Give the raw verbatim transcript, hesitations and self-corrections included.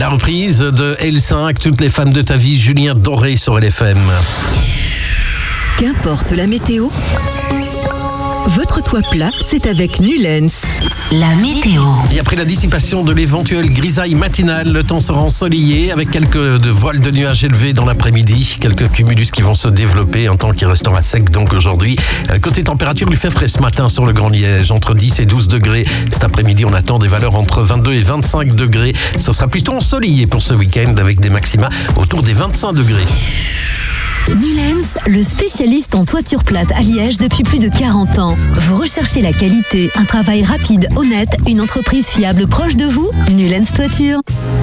La reprise de L cinq, Toutes les femmes de ta vie, Julien Doré sur L F M. Qu'importe la météo, votre toit plat, c'est avec Nulens. La météo. Et après la dissipation de l'éventuelle grisaille matinale, le temps sera ensoleillé avec quelques de voiles de nuages élevés dans l'après-midi. Quelques cumulus qui vont se développer, un temps qui restera sec donc aujourd'hui. Côté température, il fait frais ce matin sur le Grand Liège, entre dix et douze degrés. Cet après-midi, on attend des valeurs entre vingt-deux et vingt-cinq degrés. Ce sera plutôt ensoleillé pour ce week-end avec des maxima autour des vingt-cinq degrés. Nulens, le spécialiste en toiture plate à Liège depuis plus de quarante ans. Vous recherchez la qualité, un travail rapide, honnête, une entreprise fiable proche de vous? Nulens Toiture.